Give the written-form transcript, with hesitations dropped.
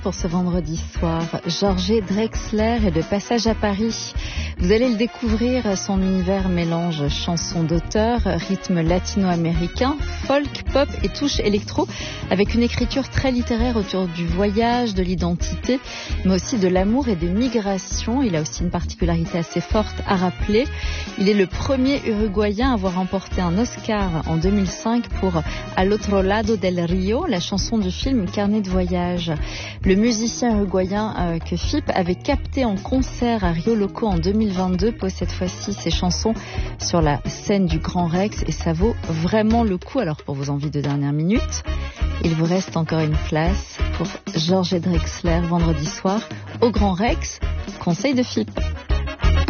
Pour ce vendredi soir, Jorge Drexler est de passage à Paris. Vous allez le découvrir, son univers mélange chansons d'auteur, rythme latino-américain, folk, pop et touche électro, avec une écriture très littéraire autour du voyage, de l'identité, mais aussi de l'amour et des migrations. Il a aussi une particularité assez forte à rappeler. Il est le premier Uruguayen à avoir remporté un Oscar en 2005 pour Al otro lado del río, la chanson du film Carnet de voyage. Le musicien uruguayen que Fip avait capté en concert à Rio Loco en 2022 pose cette fois-ci ses chansons sur la scène du Grand Rex et ça vaut vraiment le coup. Alors pour vos envies de dernière minute, il vous reste encore une place pour Jorge Drexler vendredi soir au Grand Rex. Conseil de Fip.